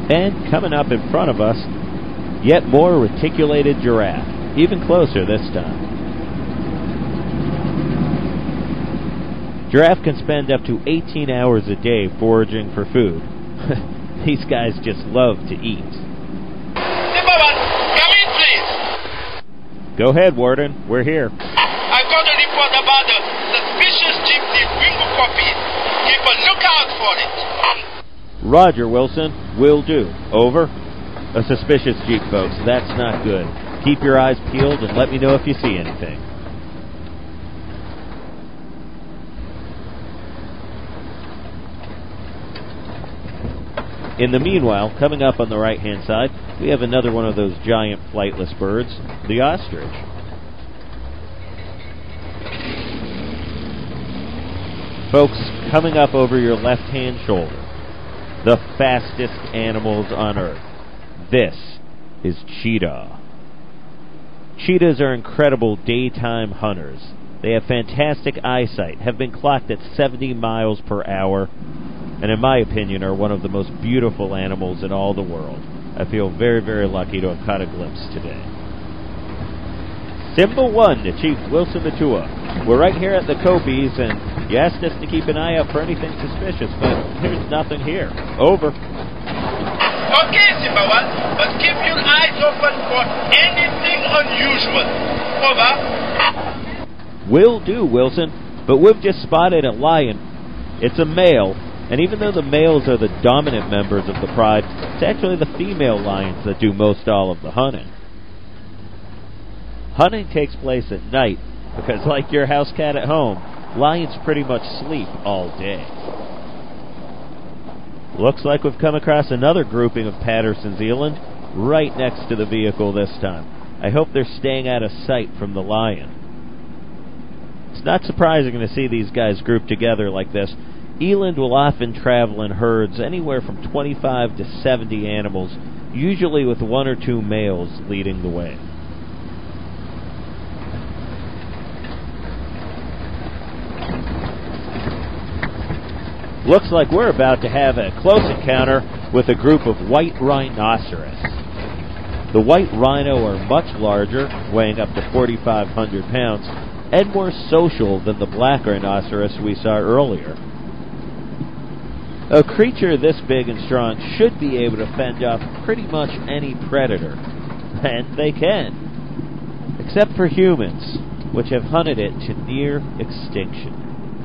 And coming up in front of us, yet more reticulated giraffe. Even closer this time. Giraffe can spend up to 18 hours a day foraging for food. These guys just love to eat. Zimmerman, come in, please. Go ahead, Warden. We're here. I got a report about the suspicious jeep named Ringo copied. Keep a lookout for it. Roger, Wilson. Will do. Over. A suspicious jeep, folks. That's not good. Keep your eyes peeled and let me know if you see anything. In the meanwhile, coming up on the right-hand side, we have another one of those giant flightless birds, the ostrich. Folks, coming up over your left-hand shoulder, the fastest animals on Earth. This is cheetah. Cheetahs are incredible daytime hunters. They have fantastic eyesight, have been clocked at 70 miles per hour, and in my opinion are one of the most beautiful animals in all the world. I feel very, very lucky to have caught a glimpse today. Symbol 1 to Chief Wilson Matua. We're right here at the Copies, and you asked us to keep an eye out for anything suspicious, but there's nothing here. Over. Okay, Simba 1, but keep your eyes open for anything unusual. Over. Will do, Wilson, but we've just spotted a lion. It's a male. And even though the males are the dominant members of the pride, it's actually the female lions that do most all of the hunting. Hunting takes place at night, because like your house cat at home, lions pretty much sleep all day. Looks like we've come across another grouping of Patterson's eland, right next to the vehicle this time. I hope they're staying out of sight from the lion. It's not surprising to see these guys grouped together like this. Eland will often travel in herds anywhere from 25 to 70 animals, usually with 1 or 2 males leading the way. Looks like we're about to have a close encounter with a group of white rhinoceros. The white rhino are much larger, weighing up to 4,500 pounds, and more social than the black rhinoceros we saw earlier. A creature this big and strong should be able to fend off pretty much any predator. And they can. Except for humans, which have hunted it to near extinction.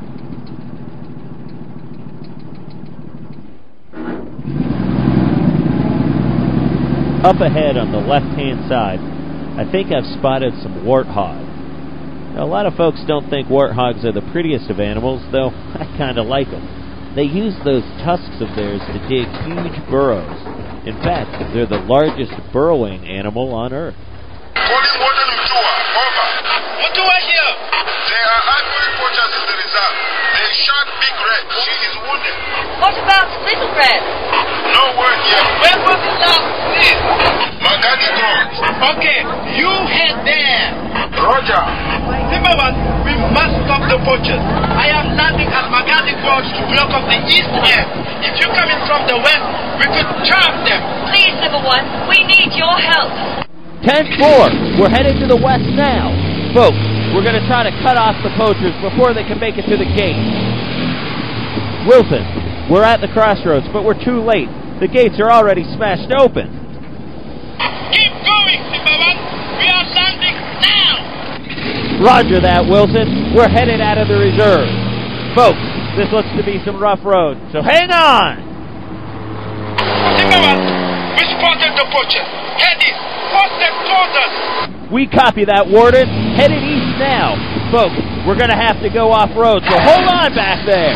Up ahead on the left-hand side, I think I've spotted some warthog. Now, a lot of folks don't think warthogs are the prettiest of animals, though I kind of like them. They use those tusks of theirs to dig huge burrows. In fact, they're the largest burrowing animal on Earth. Calling Warden Mutua. Over. Mutua here. There are ivory poachers in the reserve. They shot Big Red. She is wounded. What about Little Red? No word yet. Where was it last seen? Magadi Gorge. Okay, you head there. Roger. Zimmerman, we must stop the poachers. I am landing at Magadi Gorge to block off the east end. If you come in from the west, we could trap them. Please, Number 1, we need your help. 10-4. We're headed to the west now. Folks, we're going to try to cut off the poachers before they can make it to the gate. Wilson, we're at the crossroads, but we're too late. The gates are already smashed open. Keep going, Zimmerman. We are landing now. Roger that, Wilson. We're headed out of the reserve. Folks, this looks to be some rough road, so hang on. Zimmerman, we spotted the poachers. Head east. Force them toward us. We copy that, Warden. Headed east now. Folks, we're going to have to go off-road, so hold on back there.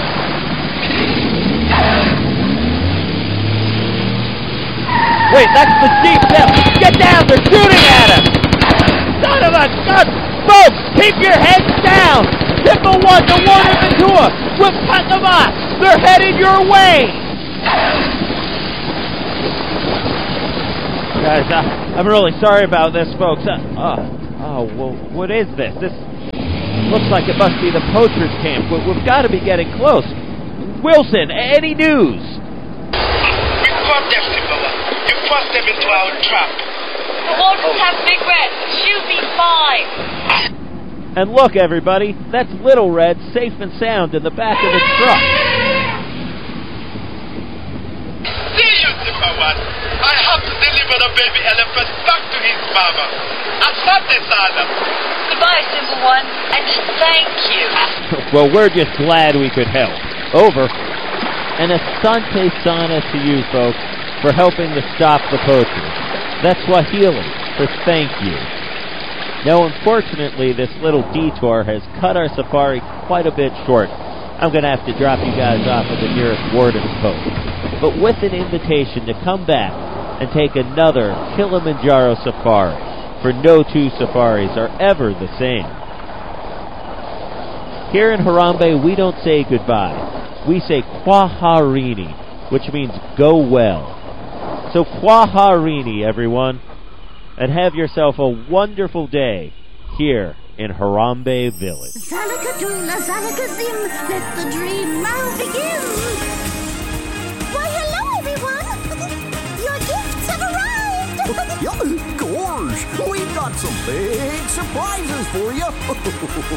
Wait, that's the Jeep now. Get down, they're shooting at us. Son of a gun. Folks, keep your heads down. Symbol 1 to Warden Matua. We've cut them off. They're headed your way. Guys, I'm really sorry about this, folks. Well, what is this? This looks like it must be the poachers' camp. We've got to be getting close. Wilson, any news? We caught them, Zimmerman. force them into our trap. The waters have Big Red. She'll be fine. And look, everybody, that's Little Red safe and sound in the back of the truck. See you, Simba One. I have to deliver the baby elephant back to his mama. Asante sana. Goodbye, Simba One, and thank you. Well, we're just glad we could help. Over. And asante sana to you folks for helping to stop the poachers. That's Swahili for thank you. Now, unfortunately, this little detour has cut our safari quite a bit short. I'm going to have to drop you guys off at the nearest warden's post. But with an invitation to come back and take another Kilimanjaro safari, for no two safaris are ever the same. Here in Harambe, we don't say goodbye. We say Kwaharini, which means go well. So Kwaharini, everyone, and have yourself a wonderful day here in Harambe Village. Zalakadula, Zalakazim, let the dream now begin. Why, hello, everyone. Your gifts have arrived. Gosh, we've got some big surprises for you.